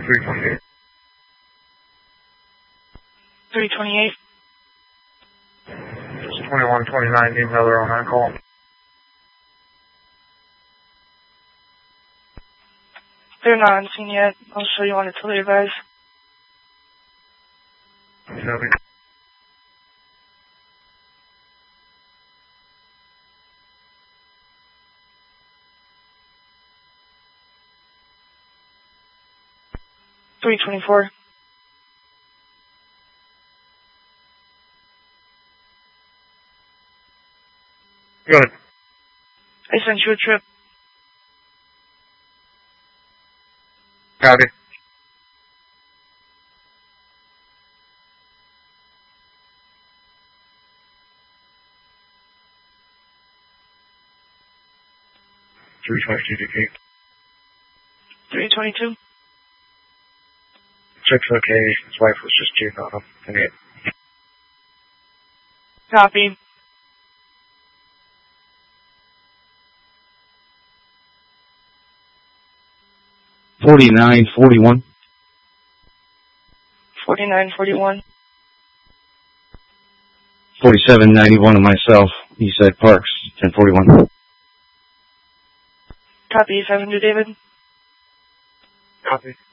328. 328. It's 2129, need another on that call. They're not on scene yet. I'll show you on artillery advice. Copy. $324. Good. I sent you a trip. Copy. $322. 322. Check's okay. His wife was just cheating on him. And it. Copy. $49.41. 4941. $47.91 of myself. Eastside Parks. 1041. Copy 700, David. Copy.